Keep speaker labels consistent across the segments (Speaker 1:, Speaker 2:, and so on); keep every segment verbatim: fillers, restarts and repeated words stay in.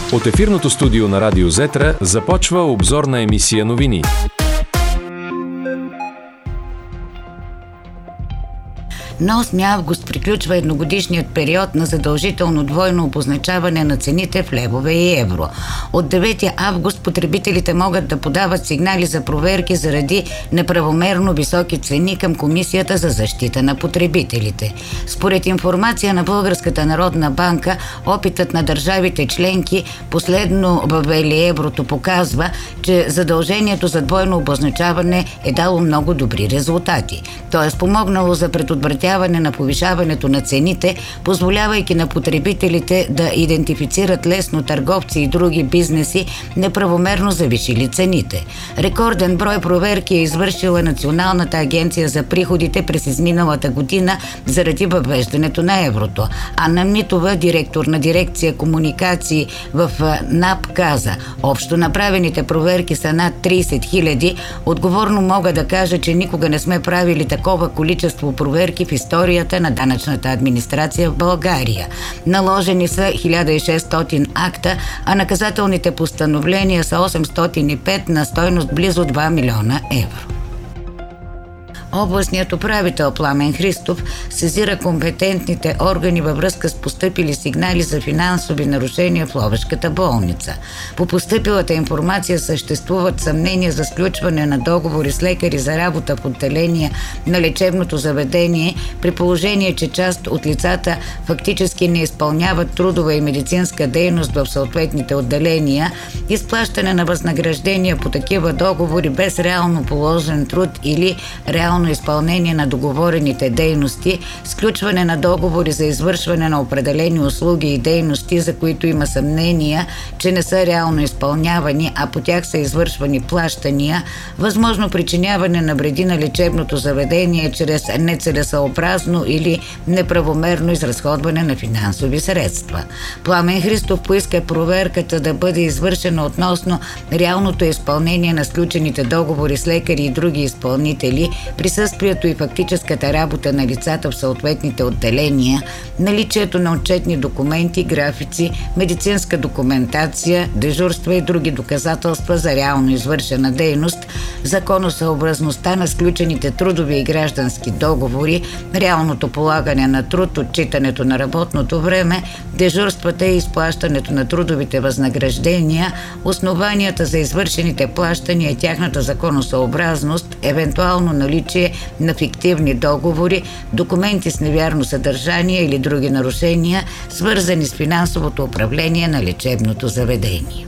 Speaker 1: От ефирното студио на Радио Зетра започва обзорна емисия новини.
Speaker 2: На осми август приключва едногодишният период на задължително двойно обозначаване на цените в левове и евро. От девети август потребителите могат да подават сигнали за проверки заради неправомерно високи цени към Комисията за защита на потребителите. Според информация на Българската народна банка, опитът на държавите членки, последно въвели еврото, показва, че задължението за двойно обозначаване е дало много добри резултати. То е спомогнало за предотвратяване на повишаването на цените, позволявайки на потребителите да идентифицират лесно търговци и други бизнеси, неправомерно завишили цените. Рекорден брой проверки е извършила Националната агенция за приходите през изминалата година заради въвеждането на еврото. Анна Митова, директор на дирекция комуникации в НАП, каза: общо направените проверки са над трийсет хиляди. Отговорно мога да кажа, че никога не сме правили такова количество проверки в историята на данъчната администрация в България. Наложени са хиляда и шестстотин акта, а наказателните постановления са осемстотин и пет на стойност близо два милиона евро. Областният управител Пламен Христов сезира компетентните органи във връзка с постъпили сигнали за финансови нарушения в Ловешката болница. По постъпилата информация съществуват съмнения за сключване на договори с лекари за работа в отделения на лечебното заведение, при положение, че част от лицата фактически не изпълняват трудова и медицинска дейност в съответните отделения, изплащане на възнаграждения по такива договори без реално положен труд или реално изпълнение на договорените дейности, сключване на договори за извършване на определени услуги и дейности, за които има съмнения, че не са реално изпълнявани, а по тях са извършвани плащания, възможно причиняване на вреди на лечебното заведение чрез нецелесъобразно или неправомерно изразходване на финансови средства. Пламен Христов поиска проверката да бъде извършена относно реалното изпълнение на сключените договори с лекари и други изпълнители, присъствието и фактическата работа на лицата в съответните отделения, наличието на отчетни документи, графици, медицинска документация, дежурства и други доказателства за реално извършена дейност, законосъобразността на сключените трудови и граждански договори, реалното полагане на труд, отчитането на работното време, дежурствата и изплащането на трудовите възнаграждения, основанията за извършените плащания и тяхната законосъобразност, евентуално наличие на фиктивни договори, документи с невярно съдържание или други нарушения, свързани с финансовото управление на лечебното заведение.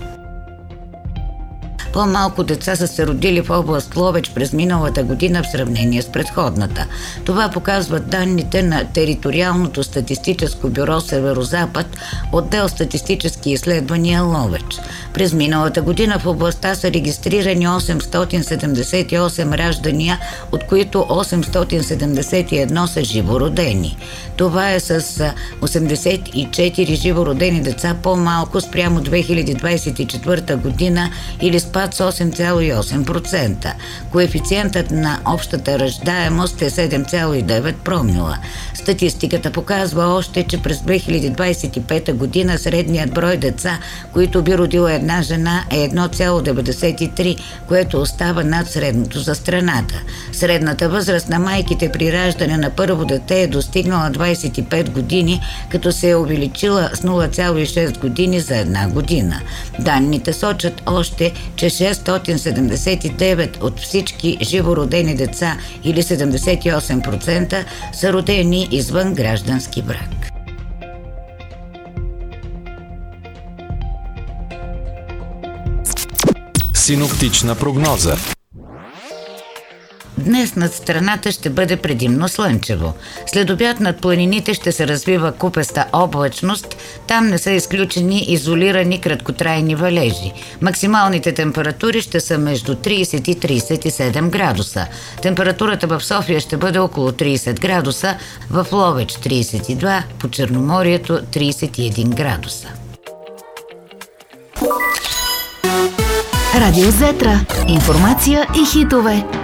Speaker 2: По-малко деца са се родили в област Ловеч през миналата година в сравнение с предходната. Това показват данните на Териториалното статистическо бюро Северозапад, отдел статистически изследвания Ловеч. През миналата година в областта са регистрирани осемстотин седемдесет и осем раждания, от които осемстотин седемдесет и едно са живородени. Това е с осемдесет и четири живородени деца по-малко спрямо две хиляди двадесет и четвърта година или спад с осем цяло и осем процента. Коефициентът на общата раждаемост е седем цяло и девет промила. Статистиката показва още, че през две хиляди двадесет и пета година средният брой деца, които би родила една жена, е едно цяло деветдесет и три, което остава над средното за страната. Средната възраст на майките при раждане на първо дете е достигнала двадесет и пет години, като се е увеличила с нула цяло и шест години за една година. Данните сочат още, че шестстотин седемдесет и девет от всички живородени деца или седемдесет и осем процента са родени извън граждански брак.
Speaker 1: Синоптична прогноза.
Speaker 2: Днес над страната ще бъде предимно слънчево. След обяд над планините ще се развива купеста облачност. Там не са изключени изолирани краткотрайни валежи. Максималните температури ще са между тридесет и тридесет и седем градуса. Температурата в София ще бъде около тридесет градуса, в Ловеч тридесет и два, по Черноморието тридесет и един градуса.
Speaker 3: Радио Зетра. Информация и хитове.